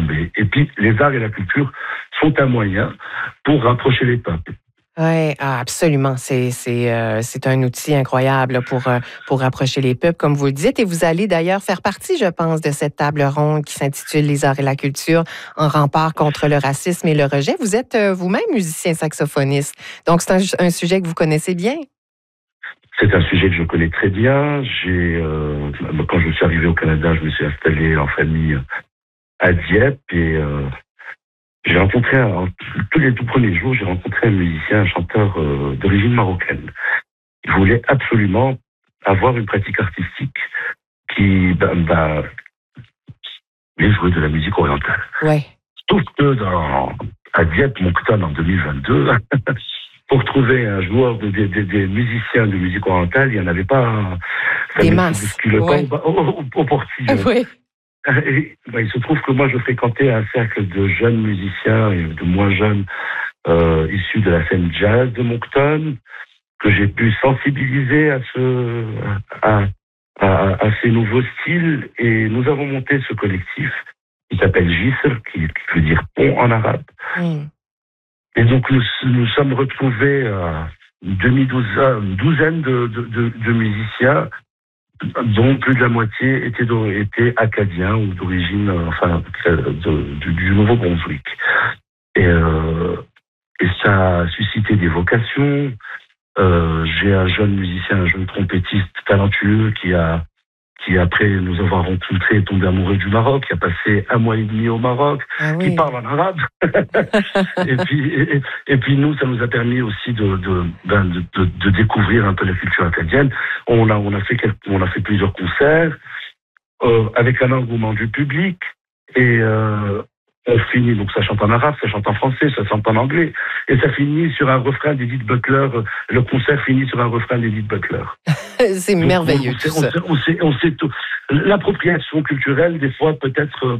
tomber. Et puis, les arts et la culture sont un moyen pour rapprocher les peuples. Oui, absolument. C'est un outil incroyable pour rapprocher les peuples, comme vous le dites. Et vous allez d'ailleurs faire partie, je pense, de cette table ronde qui s'intitule Les arts et la culture en rempart contre le racisme et le rejet. Vous êtes vous-même musicien saxophoniste. Donc, c'est un sujet que vous connaissez bien. C'est un sujet que je connais très bien. Quand je suis arrivé au Canada, je me suis installé en famille à Dieppe et j'ai rencontré, tous les tout premiers jours, j'ai rencontré un musicien, un chanteur d'origine marocaine. Il voulait absolument avoir une pratique artistique qui voulait jouer de la musique orientale. Ouais. Sauf que à Dieppe, Moncton, en 2022, pour trouver un joueur des musiciens de musique orientale, il n'y en avait pas. Des masses. Ouais. Au portillon. Oui. Et, il se trouve que moi, je fréquentais un cercle de jeunes musiciens et de moins jeunes issus de la scène jazz de Moncton, que j'ai pu sensibiliser à ces nouveaux styles. Et nous avons monté ce collectif qui s'appelle Jisr, qui veut dire pont en arabe. Mm. Et donc, nous sommes retrouvés une douzaine de musiciens, dont plus de la moitié étaient acadiens ou d'origine, du Nouveau-Brunswick. Et ça a suscité des vocations. J'ai un jeune musicien, un jeune trompettiste talentueux qui après nous avoir rencontrés, est tombé amoureux du Maroc, qui a passé 1 mois et demi au Maroc, qui parle en arabe. et puis nous, ça nous a permis aussi de découvrir un peu la culture acadienne. On a fait plusieurs concerts avec un engouement du public et on finit, donc ça chante en arabe, ça chante en français, ça chante en anglais, et ça finit sur un refrain d'Edith Butler. Le concert finit sur un refrain d'Edith Butler. C'est merveilleux. On sait tout. L'appropriation culturelle, des fois, peut être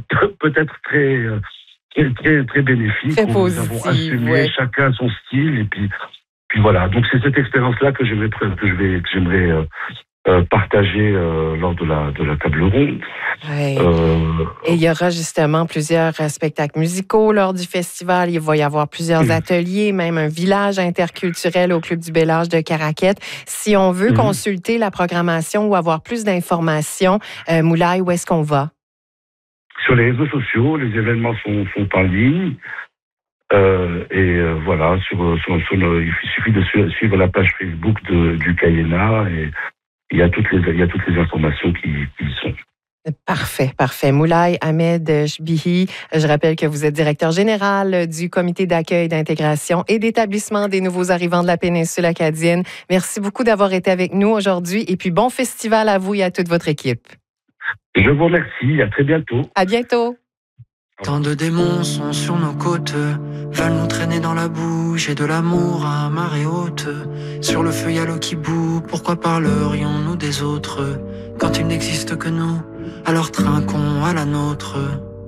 très bénéfique. Très positive, nous avons assumé chacun son style, et puis voilà. Donc c'est cette expérience-là que j'aimerais partager lors de la table ronde. Ouais. Et il y aura justement plusieurs spectacles musicaux lors du festival. Il va y avoir plusieurs ateliers, même un village interculturel au Club du Bel Âge de Caraquette. Si on veut consulter la programmation ou avoir plus d'informations, Moulay, où est-ce qu'on va? Sur les réseaux sociaux, les événements sont en ligne. Voilà, il suffit de suivre la page Facebook du Cayena et il y a toutes les informations qui y sont. Parfait. Moulay Ahmed Chbihi, je rappelle que vous êtes directeur général du comité d'accueil, d'intégration et d'établissement des nouveaux arrivants de la péninsule acadienne. Merci beaucoup d'avoir été avec nous aujourd'hui et puis bon festival à vous et à toute votre équipe. Je vous remercie. À très bientôt. À bientôt. Tant de démons sont sur nos côtes, veulent nous traîner dans la boue. J'ai de l'amour à marée haute. Sur le feu y a l'eau qui bout. Pourquoi parlerions-nous des autres quand il n'existe que nous? Alors trinquons à la nôtre.